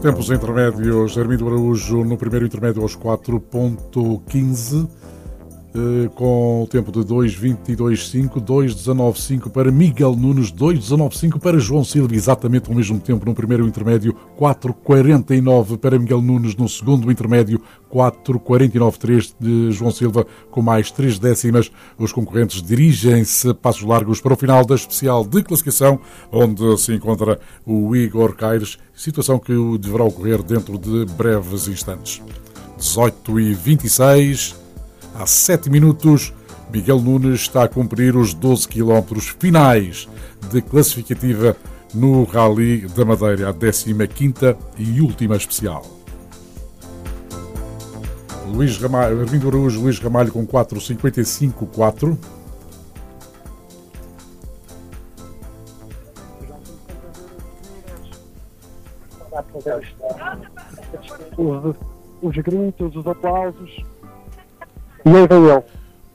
Tempos intermédios, Armindo Araújo no primeiro intermédio aos 4.15, com o tempo de 2.22.5, 2.19.5 para Miguel Nunes, 2.19.5 para João Silva, exatamente ao mesmo tempo no primeiro intermédio, 4.49 para Miguel Nunes no segundo intermédio, 4.49.3 de João Silva, com mais 3 décimas. Os concorrentes dirigem-se passos largos para o final da especial de classificação, onde se encontra o Igor Caires, situação que deverá ocorrer dentro de breves instantes. 18h26. Há 7 minutos, Miguel Nunes está a cumprir os 12 km finais de classificativa no Rally da Madeira, a 15ª e última especial. Armindo Araújo, Luís Ramalho com 4.55.4. Os gritos, os aplausos. E aí vem ele.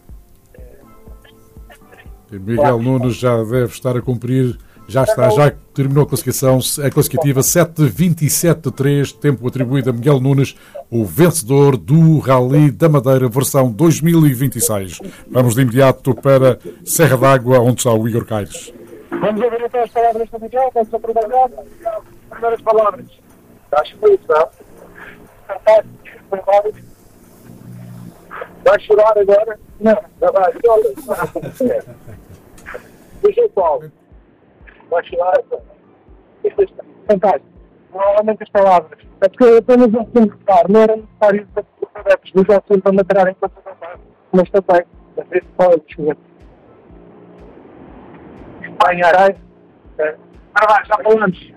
Miguel Nunes já deve estar a cumprir, já terminou a classificativa 7.27.3, tempo atribuído a Miguel Nunes, o vencedor do Rally da Madeira, versão 2026. Vamos de imediato para Serra d'Água, onde está o Igor Caires. Vamos ouvir então as palavras do Miguel, vamos aproveitar as primeiras palavras. Acho que foi isso, não? Vai chorar agora? Não, já vai. Deixa o Paulo. Vai chorar. Fantástico. Novamente as palavras. É porque apenas não podemos estar. Não era necessário para os adeptos dos Jogos para matarem para o mas também, às vezes, pode chover. Espanha, já falamos.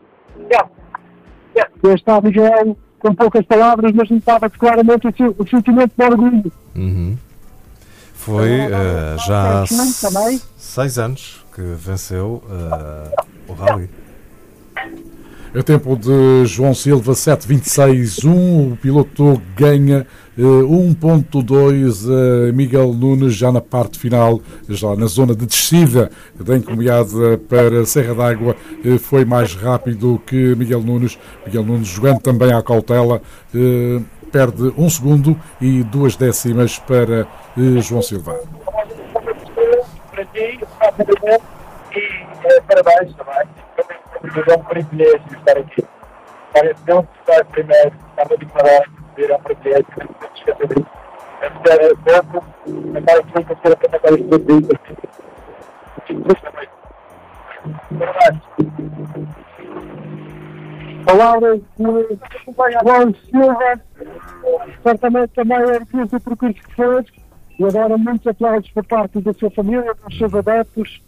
Está Miguel com poucas palavras, mas notava-se claramente o sentimento de orgulho. Foi já há 6 anos que venceu o Rally. É tempo de João Silva, 7.26.1. O piloto ganha 1.2 a Miguel Nunes, já na parte final, já na zona de descida da encomiada para Serra d'Água. Foi mais rápido que Miguel Nunes. Miguel Nunes jogando também à cautela, perde 1 segundo e 2 décimas para João Silva. Para ti, e parabéns também. É um privilégio estar aqui. Parece não estar primeiro, estava de parar, é um privilégio, não esquecer disso. A mulher é pouco, a cara que nunca será para matar isto tudo. Parabéns. Palavras de João Silva, certamente também é difícil o percurso que fez, e agora muitos aplausos por parte da sua família, dos seus adeptos.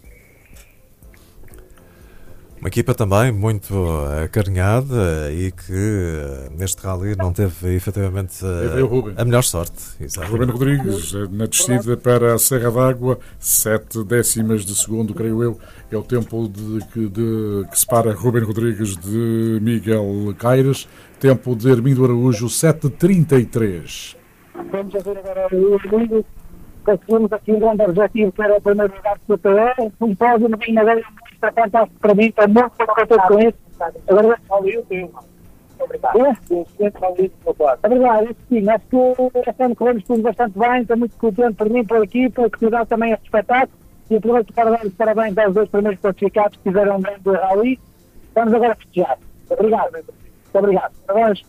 Uma equipa também muito acarinhada e que neste rally não teve efetivamente a melhor sorte. Exatamente. Ruben Rodrigues, na descida para a Serra d'Água, 7 décimas de segundo, creio eu, é o tempo que separa Ruben Rodrigues de Miguel Caires. Tempo de Armindo Araújo, 7.33. Vamos a ver agora o Armindo. Conseguimos aqui um grande objetivo que era o primeiro lugar do PPE, um pódio no Vinho Madeira, está fantástico para mim, está muito contente com isso. Agora vai o teu. Obrigado. É verdade, isso sim, acho que este ano corremos tudo bastante bem, estou muito contente por mim, pela equipa, que nos dá também este espetáculo, e aproveito para dar os parabéns aos 2 primeiros classificados que fizeram um grande rally. Vamos agora festejar. Obrigado. Muito obrigado. Parabéns.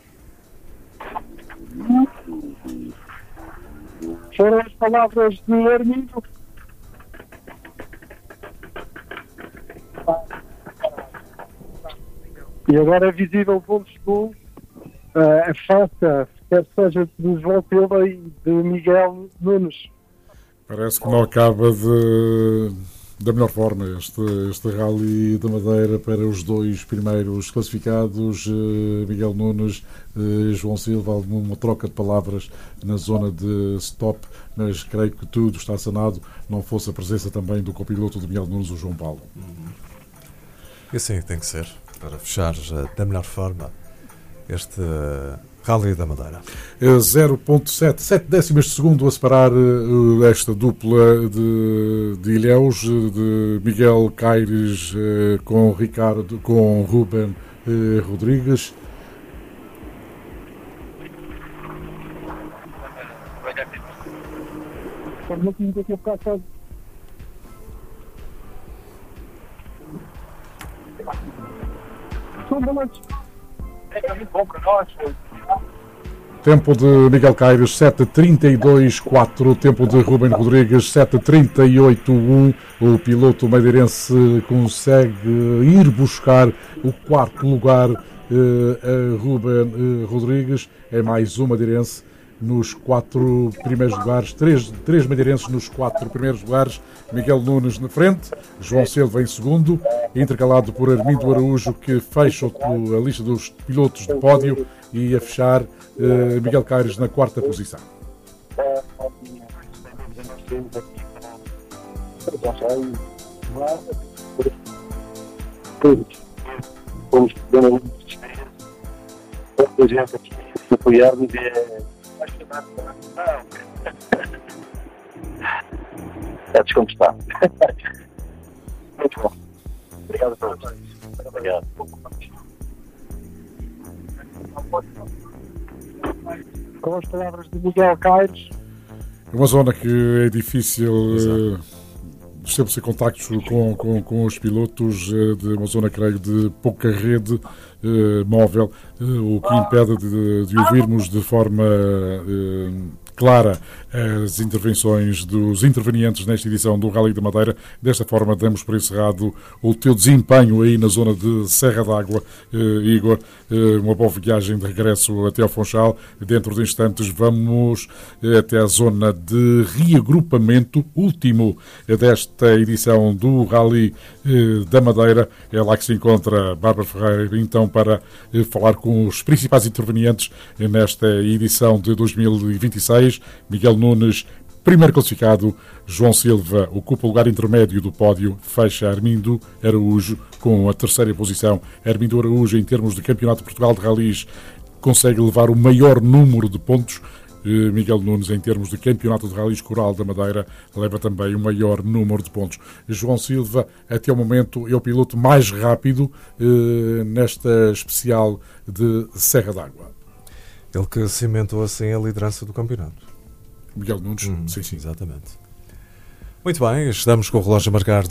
Foram as palavras de Armindo. E agora é visível o ponto de school, a festa, quer seja de João Silva e de Miguel Nunes. Parece que não acaba da melhor forma este Rally da Madeira para os 2 primeiros classificados, Miguel Nunes, João Silva. Uma troca de palavras na zona de stop, mas creio que tudo está sanado, não fosse a presença também do copiloto de Miguel Nunes, o João Paulo. E assim tem que ser, para fechar da melhor forma este Rally da Madeira. 0.7 décimas de segundo a separar esta dupla de Ilhéus, de Miguel Caires com Ruben Rodrigues. Estamos aqui a ficar só. São balanços. É muito bom para nós. Tempo de Miguel Caires 7:32.4, tempo de Ruben Rodrigues 7:38.1. O piloto madeirense consegue ir buscar o quarto lugar. A Ruben Rodrigues é mais um madeirense nos 4 primeiros lugares, três madeirenses nos 4 primeiros lugares. Miguel Nunes na frente, João Silva em segundo, intercalado por Armindo Araújo, que fecha a lista dos pilotos de pódio, e a fechar Miguel Caires na 4ª posição. Vamos a gente aqui se apoiarmos é descompensado. Muito bom. Obrigado a todos. Obrigado. Com as palavras de Miguel Caires. É uma zona que é difícil estabelecer contactos com os pilotos, de uma zona, creio, de pouca rede móvel, o que impede de ouvirmos de forma clara as intervenções dos intervenientes nesta edição do Rally da Madeira. Desta forma, damos por encerrado o teu desempenho aí na zona de Serra d'Água, Igor. Uma boa viagem de regresso até ao Funchal. Dentro de instantes vamos até a zona de reagrupamento, último desta edição do Rally da Madeira. É lá que se encontra Bárbara Ferreira, então, para falar com os principais intervenientes nesta edição de 2026. Miguel Nunes, primeiro classificado. João Silva ocupa o lugar intermédio do pódio, fecha Armindo Araújo com a 3ª posição. Armindo Araújo, em termos de Campeonato de Portugal de Rallys, consegue levar o maior número de pontos. Miguel Nunes, em termos de Campeonato de Rallys Coral da Madeira, leva também o maior número de pontos. João Silva, até o momento, é o piloto mais rápido nesta especial de Serra d'Água. Ele que cimentou assim a liderança do campeonato. Miguel Nunes, sim. Exatamente. Muito bem, estamos com o relógio a marcar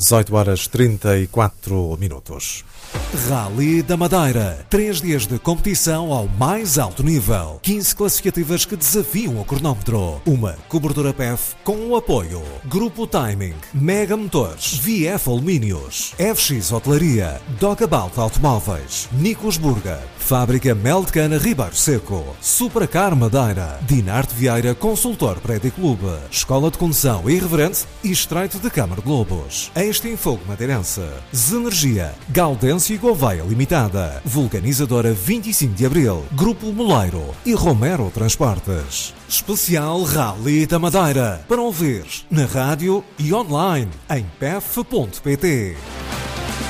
18h34. Rally da Madeira. 3 dias de competição ao mais alto nível. 15 classificativas que desafiam o cronómetro. Uma cobertura PEF com o apoio Grupo Timing, Mega Motores, VF Alumínios, FX Hotelaria, Dogabout Automóveis, Nicos Burger, Fábrica Mel de Cana Ribeiro Seco, Supracar Madeira, Dinarte Vieira Consultor Prédio Clube, Escola de Condução Irreverente e Estreito de Câmara de Lobos, Extinfogo Madeirense, Zenergia, Galdense e Gouveia Limitada, Vulcanizadora 25 de Abril, Grupo Moleiro e Romero Transportes. Especial Rally da Madeira, para ouvir na rádio e online em pef.pt.